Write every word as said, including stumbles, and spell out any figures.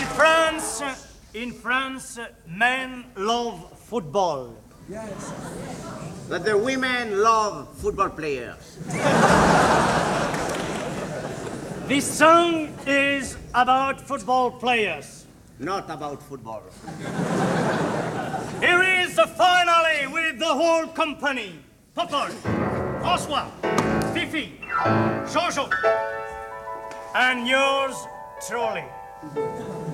In France, in France, men love football. Yes. But the women love football players. This song is about football players. Not about football. Here is the finale with the whole company. Popol, François, Fifi, Jojo, and yours truly.